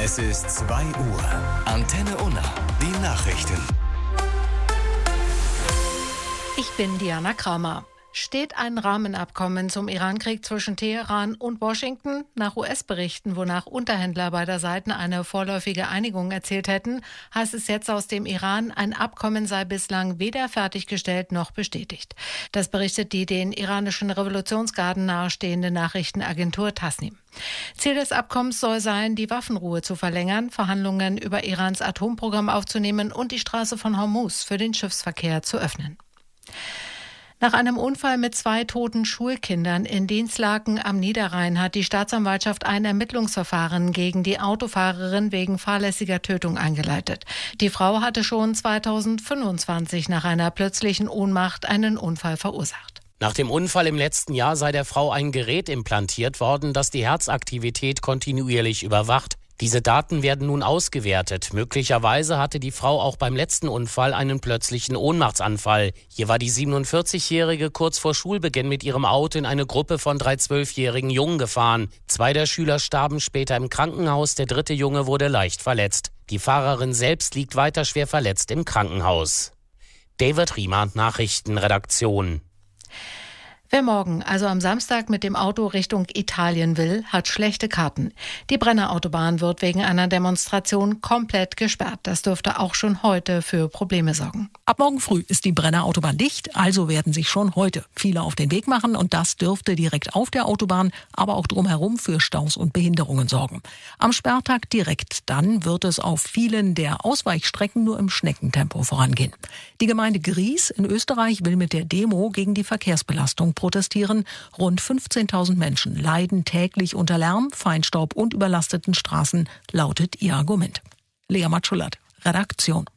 Es ist 2 Uhr. Antenne Unna. Die Nachrichten. Ich bin Diana Kramer. Steht ein Rahmenabkommen zum Iran-Krieg zwischen Teheran und Washington? Nach US-Berichten, wonach Unterhändler beider Seiten eine vorläufige Einigung erzielt hätten, heißt es jetzt aus dem Iran, ein Abkommen sei bislang weder fertiggestellt noch bestätigt. Das berichtet die den iranischen Revolutionsgarden nahestehende Nachrichtenagentur Tasnim. Ziel des Abkommens soll sein, die Waffenruhe zu verlängern, Verhandlungen über Irans Atomprogramm aufzunehmen und die Straße von Hormuz für den Schiffsverkehr zu öffnen. Nach einem Unfall mit 2 toten Schulkindern in Dinslaken am Niederrhein hat die Staatsanwaltschaft ein Ermittlungsverfahren gegen die Autofahrerin wegen fahrlässiger Tötung eingeleitet. Die Frau hatte schon 2025 nach einer plötzlichen Ohnmacht einen Unfall verursacht. Nach dem Unfall im letzten Jahr sei der Frau ein Gerät implantiert worden, das die Herzaktivität kontinuierlich überwacht. Diese Daten werden nun ausgewertet. Möglicherweise hatte die Frau auch beim letzten Unfall einen plötzlichen Ohnmachtsanfall. Hier war die 47-Jährige kurz vor Schulbeginn mit ihrem Auto in eine Gruppe von 3 12-jährigen Jungen gefahren. 2 der Schüler starben später im Krankenhaus, der 3. Junge wurde leicht verletzt. Die Fahrerin selbst liegt weiter schwer verletzt im Krankenhaus. David Riemer, Nachrichtenredaktion. Wer morgen, also am Samstag, mit dem Auto Richtung Italien will, hat schlechte Karten. Die Brennerautobahn wird wegen einer Demonstration komplett gesperrt. Das dürfte auch schon heute für Probleme sorgen. Ab morgen früh ist die Brennerautobahn dicht, also werden sich schon heute viele auf den Weg machen und das dürfte direkt auf der Autobahn, aber auch drumherum für Staus und Behinderungen sorgen. Am Sperrtag direkt dann wird es auf vielen der Ausweichstrecken nur im Schneckentempo vorangehen. Die Gemeinde Gries in Österreich will mit der Demo gegen die Verkehrsbelastung protestieren. Rund 15.000 Menschen leiden täglich unter Lärm, Feinstaub und überlasteten Straßen, lautet ihr Argument. Lea Matschulat, Redaktion.